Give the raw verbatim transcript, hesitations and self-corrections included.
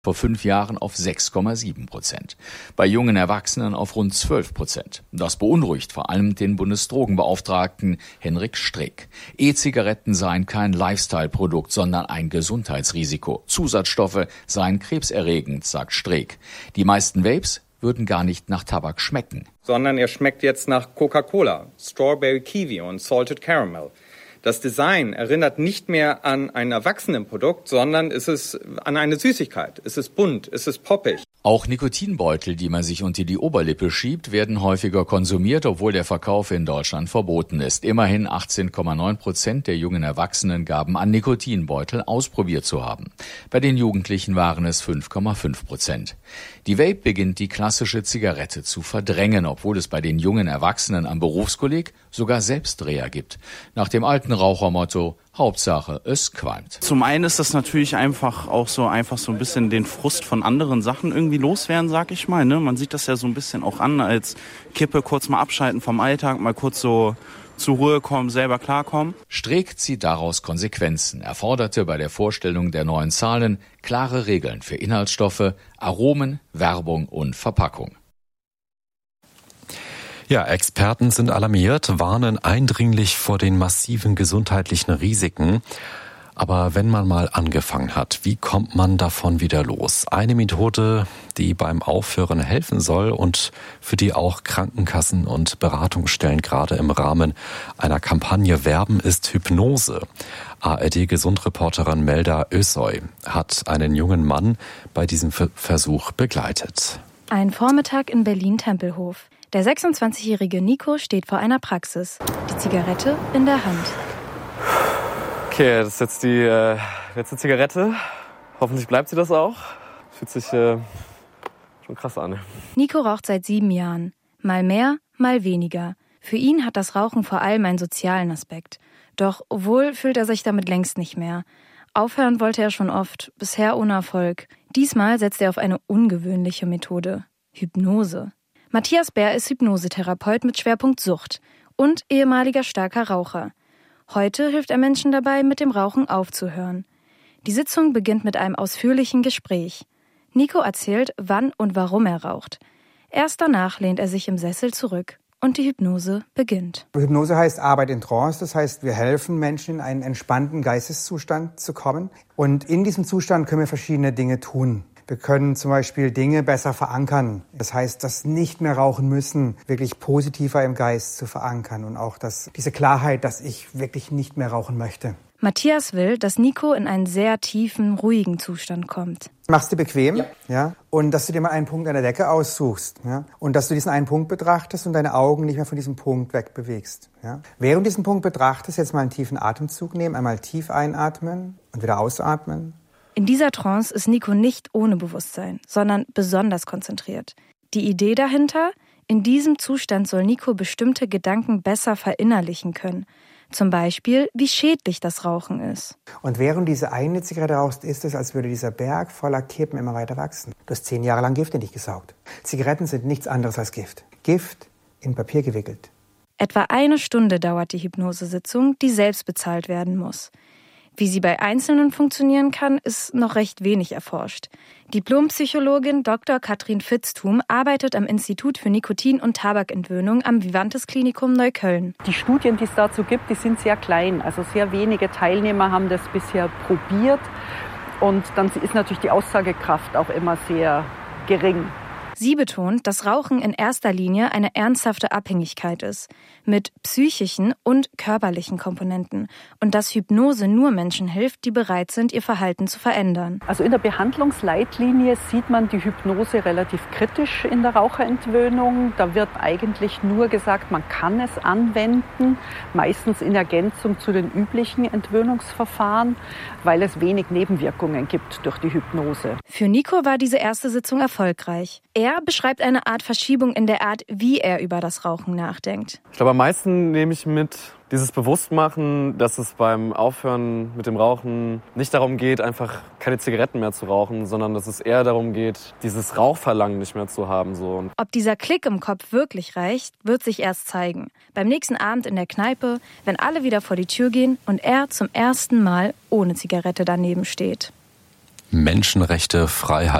vor fünf Jahren auf sechs Komma sieben Prozent. Bei jungen Erwachsenen auf rund zwölf Prozent. Das beunruhigt vor allem den Bundesdrogenbeauftragten Henrik Streeck. E-Zigaretten seien kein Lifestyle-Produkt, sondern ein Gesundheitsrisiko. Zusatzstoffe seien krebserregend, sagt Streeck. Die meisten Vapes würden gar nicht nach Tabak schmecken. Sondern er schmeckt jetzt nach Coca-Cola, Strawberry Kiwi und Salted Caramel. Das Design erinnert nicht mehr an ein Erwachsenenprodukt, sondern es ist an eine Süßigkeit. Es ist bunt, es ist poppig. Auch Nikotinbeutel, die man sich unter die Oberlippe schiebt, werden häufiger konsumiert, obwohl der Verkauf in Deutschland verboten ist. Immerhin achtzehn Komma neun Prozent der jungen Erwachsenen gaben an, Nikotinbeutel ausprobiert zu haben. Bei den Jugendlichen waren es fünf Komma fünf Prozent. Die Vape beginnt die klassische Zigarette zu verdrängen, obwohl es bei den jungen Erwachsenen am Berufskolleg sogar Selbstdreher gibt. Nach dem alten Rauchermotto: Hauptsache, es qualmt. Zum einen ist das natürlich einfach auch so einfach so ein bisschen den Frust von anderen Sachen irgendwie loswerden, sag ich mal. Ne? Man sieht das ja so ein bisschen auch an als Kippe, kurz mal abschalten vom Alltag, mal kurz so zur Ruhe kommen, selber klarkommen. Streeck zieht daraus Konsequenzen. Er forderte bei der Vorstellung der neuen Zahlen klare Regeln für Inhaltsstoffe, Aromen, Werbung und Verpackung. Ja, Experten sind alarmiert, warnen eindringlich vor den massiven gesundheitlichen Risiken. Aber wenn man mal angefangen hat, wie kommt man davon wieder los? Eine Methode, die beim Aufhören helfen soll und für die auch Krankenkassen und Beratungsstellen gerade im Rahmen einer Kampagne werben, ist Hypnose. A R D-Gesundreporterin Melda Ösoy hat einen jungen Mann bei diesem Versuch begleitet. Ein Vormittag in Berlin-Tempelhof. Der sechsundzwanzigjährige Nico steht vor einer Praxis, die Zigarette in der Hand. Okay, das ist jetzt die äh, letzte Zigarette. Hoffentlich bleibt sie das auch. Fühlt sich äh, schon krass an. Nico raucht seit sieben Jahren. Mal mehr, mal weniger. Für ihn hat das Rauchen vor allem einen sozialen Aspekt. Doch wohl fühlt er sich damit längst nicht mehr. Aufhören wollte er schon oft, bisher ohne Erfolg. Diesmal setzt er auf eine ungewöhnliche Methode: Hypnose. Matthias Bär ist Hypnosetherapeut mit Schwerpunkt Sucht und ehemaliger starker Raucher. Heute hilft er Menschen dabei, mit dem Rauchen aufzuhören. Die Sitzung beginnt mit einem ausführlichen Gespräch. Nico erzählt, wann und warum er raucht. Erst danach lehnt er sich im Sessel zurück und die Hypnose beginnt. Hypnose heißt Arbeit in Trance, das heißt, wir helfen Menschen in einen entspannten Geisteszustand zu kommen. Und in diesem Zustand können wir verschiedene Dinge tun. Wir können zum Beispiel Dinge besser verankern. Das heißt, das nicht mehr rauchen müssen, wirklich positiver im Geist zu verankern und auch das, diese Klarheit, dass ich wirklich nicht mehr rauchen möchte. Matthias will, dass Nico in einen sehr tiefen, ruhigen Zustand kommt. Machst du bequem, ja. ja, und dass du dir mal einen Punkt an der Decke aussuchst, ja, und dass du diesen einen Punkt betrachtest und deine Augen nicht mehr von diesem Punkt wegbewegst, ja. Während du diesen Punkt betrachtest, jetzt mal einen tiefen Atemzug nehmen, einmal tief einatmen und wieder ausatmen. In dieser Trance ist Nico nicht ohne Bewusstsein, sondern besonders konzentriert. Die Idee dahinter? In diesem Zustand soll Nico bestimmte Gedanken besser verinnerlichen können. Zum Beispiel, wie schädlich das Rauchen ist. Und während diese eine Zigarette rauchst, ist es, als würde dieser Berg voller Kippen immer weiter wachsen. Du hast zehn Jahre lang Gift in dich gesaugt. Zigaretten sind nichts anderes als Gift. Gift in Papier gewickelt. Etwa eine Stunde dauert die Hypnosesitzung, die selbst bezahlt werden muss. Wie sie bei Einzelnen funktionieren kann, ist noch recht wenig erforscht. Diplompsychologin Doktor Katrin Vitzthum arbeitet am Institut für Nikotin- und Tabakentwöhnung am Vivantes Klinikum Neukölln. Die Studien, die es dazu gibt, die sind sehr klein. Also sehr wenige Teilnehmer haben das bisher probiert. Und dann ist natürlich die Aussagekraft auch immer sehr gering. Sie betont, dass Rauchen in erster Linie eine ernsthafte Abhängigkeit ist, mit psychischen und körperlichen Komponenten und dass Hypnose nur Menschen hilft, die bereit sind, ihr Verhalten zu verändern. Also in der Behandlungsleitlinie sieht man die Hypnose relativ kritisch in der Raucherentwöhnung. Da wird eigentlich nur gesagt, man kann es anwenden, meistens in Ergänzung zu den üblichen Entwöhnungsverfahren, weil es wenig Nebenwirkungen gibt durch die Hypnose. Für Nico war diese erste Sitzung erfolgreich. Er beschreibt eine Art Verschiebung in der Art, wie er über das Rauchen nachdenkt. Ich glaube, am meisten nehme ich mit dieses Bewusstmachen, dass es beim Aufhören mit dem Rauchen nicht darum geht, einfach keine Zigaretten mehr zu rauchen, sondern dass es eher darum geht, dieses Rauchverlangen nicht mehr zu haben. So. Ob dieser Klick im Kopf wirklich reicht, wird sich erst zeigen. Beim nächsten Abend in der Kneipe, wenn alle wieder vor die Tür gehen und er zum ersten Mal ohne Zigarette daneben steht. Menschenrechte, Freiheit